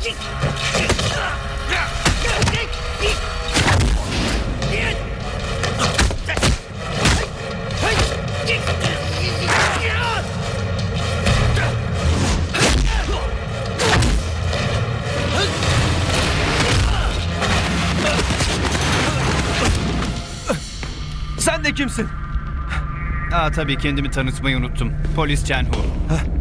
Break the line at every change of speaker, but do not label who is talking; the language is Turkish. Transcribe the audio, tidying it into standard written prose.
Sen de kimsin?
Tabii kendimi tanıtmayı unuttum. Polis Chen Hu.